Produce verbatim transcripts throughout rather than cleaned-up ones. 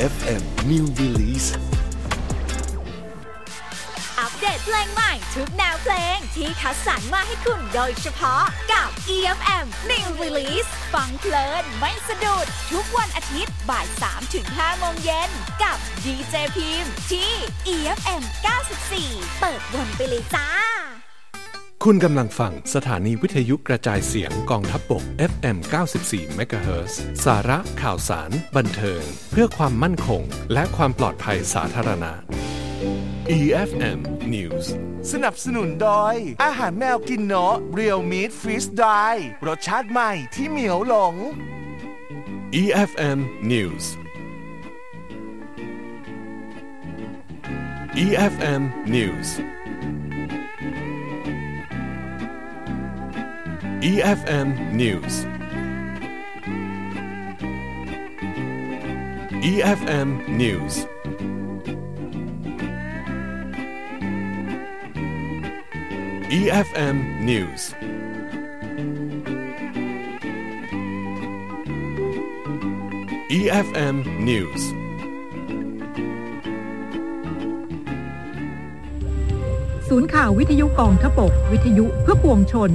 เอฟ เอ็ม New Release อัปเดตเพลงใหม่ทุกแนวเพลงที่คัดสรรมาให้คุณโดยเฉพาะกับ อี เอฟ เอ็ม New Release ฟังเพลินไม่สะดุดทุกวันอาทิตย์บ่าย สามถึงห้า โมงเย็นกับดีเจพิมพ์ที่ อี เอฟ เอ็ม เก้าสิบสี่เปิดวนไปเลยจ้าคุณกำลังฟังสถานีวิทยุกระจายเสียงกองทัพบก เอฟ เอ็ม เก้าสิบสี่ เมกะเฮิรตซ์ สาระข่าวสารบันเทิงเพื่อความมั่นคงและความปลอดภัยสาธารณะ อี เอฟ เอ็ม News สนับสนุนโดยอาหารแมวกินเนาะ Real Meat Freeze Dry รสชาติใหม่ที่เหมียวหลงอี เอฟ เอ็ม News อี เอฟ เอ็ม News อี เอฟ เอ็ม News อี เอฟ เอ็ม News อี เอฟ เอ็ม News อี เอฟ เอ็ม News ศูนย์ข่าววิทยุกองทพบกวิทยุเพื่อปวงชน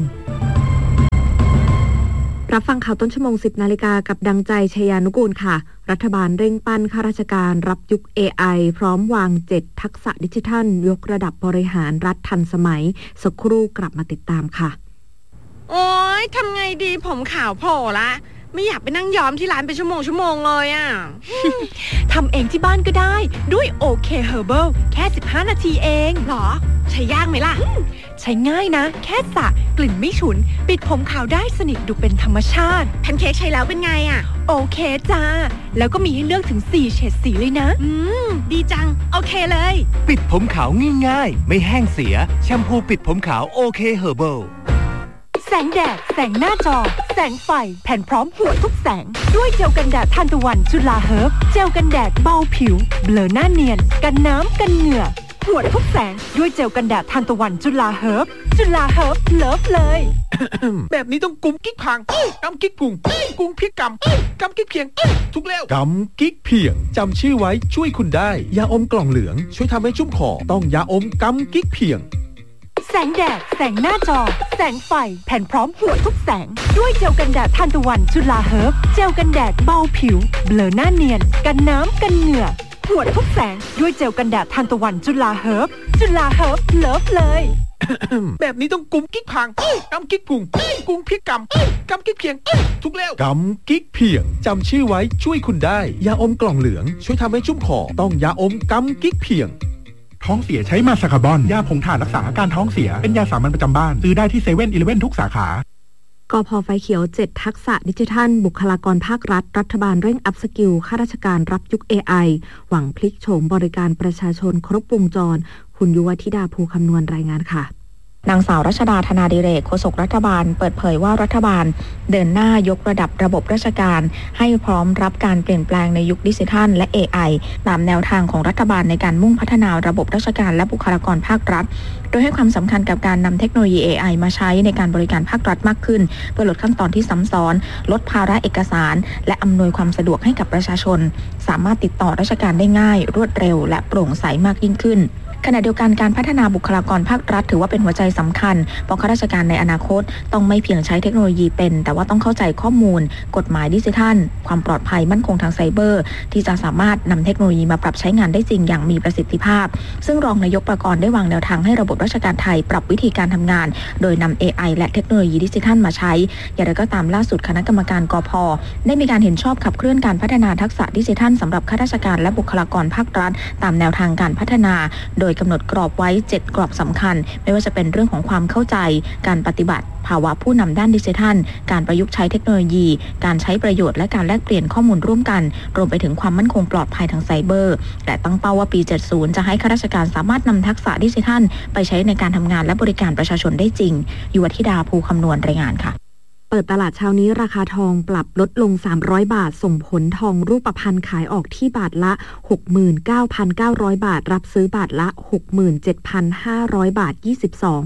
รับฟังข่าวต้นชั่วโมง สิบ นาฬิกากับดังใจชยานุกูลค่ะรัฐบาลเร่งปั้นข้าราชการรับยุค เอ ไอ พร้อมวางเจ็ดทักษะดิจิทัลยกระดับบริหารรัฐทันสมัยสักครู่กลับมาติดตามค่ะโอ๊ยทำไงดีผมขาวโผล่ละไม่อยากไปนั่งย้อมที่ร้านเป็นชั่วโมงชั่วโมงเลยอ่ะทำเองที่บ้านก็ได้ด้วยโอเคเฮอร์เบิลแค่สิบห้านาทีเองหรอใช้ยากไหมล่ะใช้ง่ายนะแค่สระกลิ่นไม่ฉุนปิดผมขาวได้สนิทดูเป็นธรรมชาติแพนเค้กใช้แล้วเป็นไงอ่ะโอเคจ้าแล้วก็มีให้เลือกถึงสี่เฉดสีเลยนะอืมดีจังโอเคเลยปิดผมขาวง่ายๆไม่แห้งเสียแชมพูปิดผมขาวโอเคเฮอร์เบิลแสงแดดแสงหน้าจอแสงไฟแผ่นพร้อมหัวทุกแสงด้วยเจลกันแดดทานตะวันจุฬาเฮิร์บเจลกันแดดเบาผิวเบลอหน้าเนียนกันน้ำกันเหงื่อหัวทุกแสงด้วยเจลกันแดดทานตะวันจุฬาเฮิร์บจุฬาเฮิร์บเลิฟเลยแบบนี้ต้องกุมกิ๊กพังกำกิ๊กกุงกุงพริกกำกำกิ๊กเพียงทุกแล้วกำกิ๊กเพียงจำชื่อไว้ช่วยคุณได้ยาอมกล่องเหลืองช่วยทำให้ชุ่มคอต้องยาอมกำกิ๊กเพียงแสงแดดแสงหน้าจอแสงไฟแผ่นพร้อมหัวทุกแสงด้วยเจลกันแดดทานตะวันจุฬาเฮิร์บเจลกันแดดเบาผิวเบลอหน้าเนียนกันน้ำกันเหงื่อหัวทุกแสงด้วยเจลกันแดดทานตะวันจุฬาเฮิร์บจุฬาเฮิร์บเลิฟเลยแบบนี้ต้องกุมกิ๊กพังกำกิ๊กกุงกุงพริกกำกำกิ๊กเพียงทุกแล้วกำกิ๊กเพียงจำชื่อไว้ช่วยคุณได้ยาอมกล่องเหลืองช่วยทำให้ชุ่มคอต้องยาอมกำกิ๊กเพียงท้องเสียใช้มาสคาร์บอนยาผงถ่านรักษาอาการท้องเสียเป็นยาสามัญประจำบ้านซื้อได้ที่เซเว่นอีเลฟเว่นทุกสาขากพ.ไฟเขียวเจ็ดทักษะดิจิทัลบุคลากรภาครัฐรัฐบาลเร่งอัพสกิลข้าราชการรับยุค เอ ไอ หวังพลิกโฉมบริการประชาชนครบวงจรคุณยุวธิดาภูคำนวณรายงานค่ะนางสาวรัชดาธนาดิเรกโฆษกรัฐบาลเปิดเผยว่ารัฐบาลเดินหน้ายกระดับระบบราชการให้พร้อมรับการเปลี่ยนแปลงในยุคดิจิทัลและ เอ ไอ ตามแนวทางของรัฐบาลในการมุ่งพัฒนาระบบราชการและบุคลากรภาครัฐโดยให้ความสำคัญกับการนำเทคโนโลยี เอ ไอ มาใช้ในการบริการภาครัฐมากขึ้นเพื่อลดขั้นตอนที่ซ้ำซ้อนลดภาระเอกสารและอำนวยความสะดวกให้กับประชาชนสามารถติดต่อราชการได้ง่ายรวดเร็วและโปร่งใสมากยิ่งขึ้นขณะเดียวกันการพัฒนาบุคลากรภาครัฐถือว่าเป็นหัวใจสำคัญเพราะข้าราชการในอนาคตต้องไม่เพียงใช้เทคโนโลยีเป็นแต่ว่าต้องเข้าใจข้อมูลกฎหมายดิจิทัลความปลอดภัยมั่นคงทางไซเบอร์ที่จะสามารถนำเทคโนโลยีมาปรับใช้งานได้จริงอย่างมีประสิทธิภาพซึ่งรองนายกประกรณ์ได้วางแนวทางให้ระบบราชการไทยปรับวิธีการทำงานโดยนำ เอ ไอ และเทคโนโลยีดิจิทัลมาใช้อย่างไรก็ตามล่าสุดคณะกรรมการกพ.ได้มีการเห็นชอบขับเคลื่อนการพัฒนาทักษะดิจิทัลสำหรับข้าราชการและบุคลากรภาครัฐตามแนวทางการพัฒนาโดยกำหนดกรอบไว้เจ็ดกรอบสำคัญไม่ว่าจะเป็นเรื่องของความเข้าใจการปฏิบัติภาวะผู้นำด้านดิจิทัลการประยุกต์ใช้เทคโนโลยีการใช้ประโยชน์และการแลกเปลี่ยนข้อมูลร่วมกันรวมไปถึงความมั่นคงปลอดภัยทางไซเบอร์และตั้งเป้าว่าปีเจ็ดสิบจะให้ข้าราชการสามารถนำทักษะดิจิทัลไปใช้ในการทำงานและบริการประชาชนได้จริงยุวธิดาภูคำนวณรายงานค่ะเปิดตลาดเช้านี้ราคาทองปรับลดลงสามร้อยบาทส่งผลทองรูปพรรณขายออกที่บาทละ หกหมื่นเก้าพันเก้าร้อย บาทรับซื้อบาทละ หกหมื่นเจ็ดพันห้าร้อย บาทยี่สิบสอง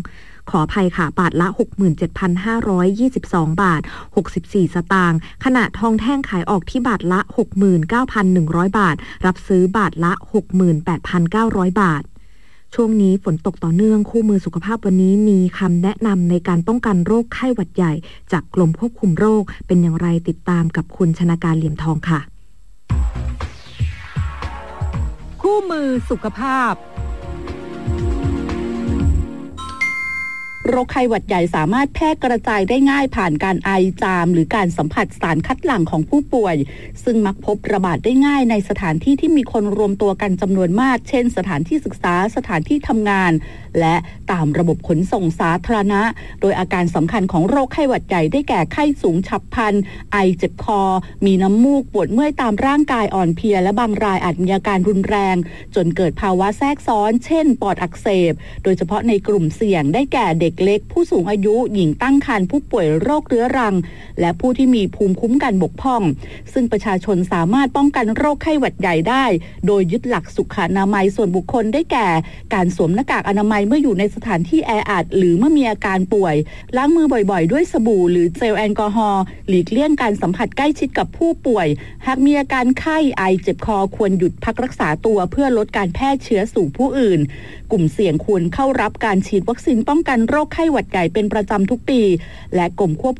ขออภัยค่ะบาทละ หกหมื่นเจ็ดพันห้าร้อยยี่สิบสอง บาทหกสิบสี่สตางค์ขณะทองแท่งขายออกที่บาทละ หกหมื่นเก้าพันหนึ่งร้อย บาทรับซื้อบาทละ หกหมื่นแปดพันเก้าร้อย บาทช่วงนี้ฝนตกต่อเนื่องคู่มือสุขภาพวันนี้มีคำแนะนำในการป้องกันโรคไข้หวัดใหญ่จากกรมควบคุมโรคเป็นอย่างไรติดตามกับคุณชนาการเหลี่ยมทองค่ะคู่มือสุขภาพโรคไข้หวัดใหญ่สามารถแพร่กระจายได้ง่ายผ่านการไอจามหรือการสัมผัสสารคัดหลั่งของผู้ป่วยซึ่งมักพบระบาดได้ง่ายในสถานที่ที่มีคนรวมตัวกันจำนวนมากเช่นสถานที่ศึกษาสถานที่ทำงานและตามระบบขนส่งสาธารณะโดยอาการสำคัญของโรคไข้หวัดใหญ่ได้แก่ไข้สูงฉับพลันไอเจ็บคอมีน้ำมูกปวดเมื่อยตามร่างกายอ่อนเพลียและบางรายอาจมีอาการรุนแรงจนเกิดภาวะแทรกซ้อนเช่นปอดอักเสบโดยเฉพาะในกลุ่มเสี่ยงได้แก่เด็กเล็กผู้สูงอายุหญิงตั้งครรภ์ผู้ป่วยโรคเรื้อรังและผู้ที่มีภูมิคุ้มกันบกพร่องซึ่งประชาชนสามารถป้องกันโรคไข้หวัดใหญ่ได้โดยยึดหลักสุขอนามัยส่วนบุคคลได้แก่การสวมหน้ากากอนามัยเมื่ออยู่ในสถานที่แออัดหรือเมื่อมีอาการป่วยล้างมือบ่อยๆด้วยสบู่หรือเจลแอลกอฮอล์หลีกเลี่ยงการสัมผัสใกล้ชิดกับผู้ป่วยหากมีอาการไข้ไอเจ็บคอควรหยุดพักรักษาตัวเพื่อลดการแพร่เชื้อสู่ผู้อื่นกลุ่มเสี่ยงควรเข้ารับการฉีดวัคซีนป้องกันโรคไข้หวัดใหญ่เป็นประจำทุกปีและกรมควบ